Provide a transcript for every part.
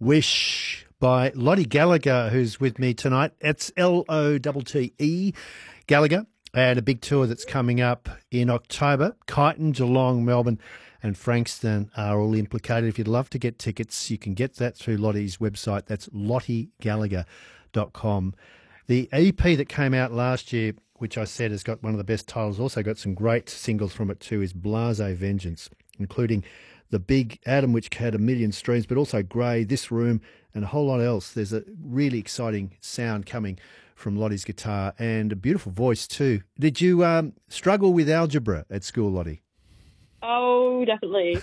Wish by Lottie Gallagher, who's with me tonight. It's Lotte Gallagher, and a big tour that's coming up in October. Kyneton, Geelong, Melbourne and Frankston are all implicated. If you'd love to get tickets, you can get that through Lottie's website. That's lottegallagher.com. The EP that came out last year, which I said has got one of the best titles, also got some great singles from it too, is Blase Vengeance, including The Big Adam, which had 1 million streams, but also Grey, This Room, and a whole lot else. There's a really exciting sound coming from Lottie's guitar and a beautiful voice too. Did you struggle with algebra at school, Lottie? Oh, definitely.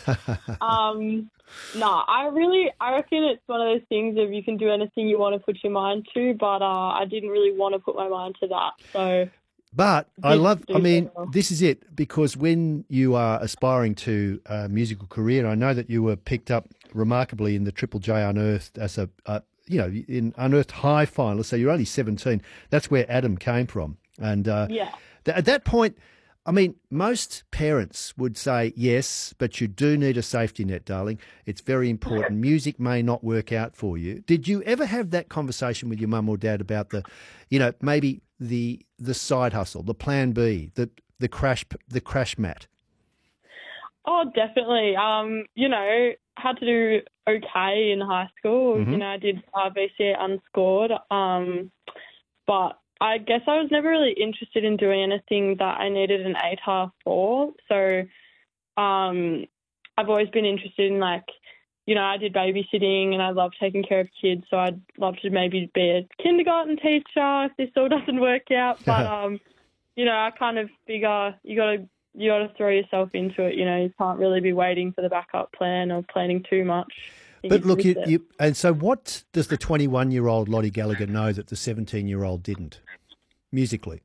I reckon it's one of those things of you can do anything you want to put your mind to, but I didn't really want to put my mind to that. So, but this is it, because when you are aspiring to a musical career, I know that you were picked up remarkably in the Triple J Unearthed as in Unearthed High finalist. So you're only 17. That's where Adam came from. And at that point, I mean, most parents would say, yes, but you do need a safety net, darling. It's very important. Music may not work out for you. Did you ever have that conversation with your mum or dad about maybe the side hustle, the plan B, the crash mat? Oh, definitely. Had to do okay in high school. Mm-hmm. I did VCA unscored, but I guess I was never really interested in doing anything that I needed an ATAR for. So I've always been interested in, I did babysitting and I love taking care of kids. So I'd love to maybe be a kindergarten teacher if this all doesn't work out. But, I kind of figure you got to throw yourself into it. You can't really be waiting for the backup plan or planning too much. But look, and so what does the 21-year-old Lottie Gallagher know that the 17-year-old didn't, musically?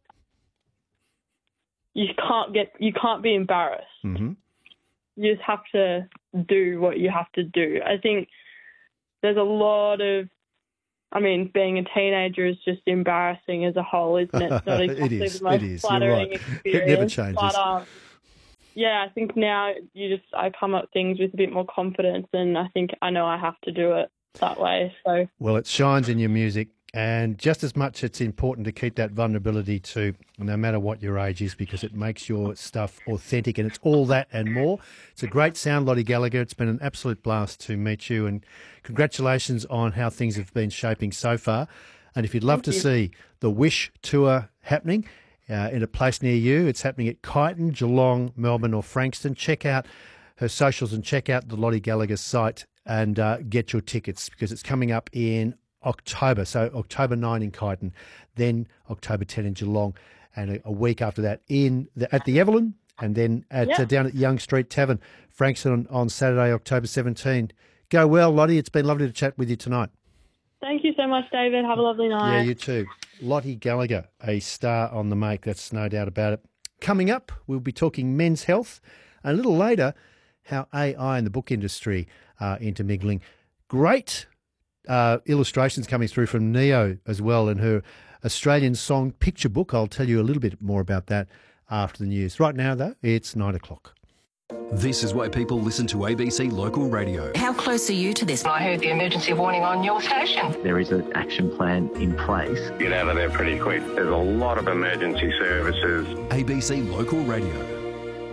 You can't be embarrassed. Mm-hmm. You just have to do what you have to do. I think there's a lot of, being a teenager is just embarrassing as a whole, isn't it? It's not exactly the most flattering experience. It never changes. But, I think now I come at things with a bit more confidence, and I think I know I have to do it that way. So, well, it shines in your music, and just as much it's important to keep that vulnerability too, no matter what your age is, because it makes your stuff authentic, and it's all that and more. It's a great sound, Lottie Gallagher. It's been an absolute blast to meet you, and congratulations on how things have been shaping so far. And if you'd love to see the Wish tour happening in a place near you, it's happening at Kyneton, Geelong, Melbourne or Frankston. Check out her socials and check out the Lottie Gallagher site and get your tickets, because it's coming up in October. So October 9 in Kyneton, then October 10 in Geelong, and a week after that at the Evelyn, and then down at Young Street Tavern, Frankston on Saturday, October 17. Go well, Lottie. It's been lovely to chat with you tonight. Thank you so much, David. Have a lovely night. Yeah, you too. Lottie Gallagher, a star on the make, that's no doubt about it. Coming up, we'll be talking men's health, and a little later, how AI and the book industry are intermingling. Great illustrations coming through from Neo as well, and her Australian song picture book. I'll tell you a little bit more about that after the news. Right now, though, it's 9 o'clock. This is why people listen to ABC Local Radio. How close are you to this? I heard the emergency warning on your station. There is an action plan in place. Get out of there pretty quick. There's a lot of emergency services. ABC Local Radio.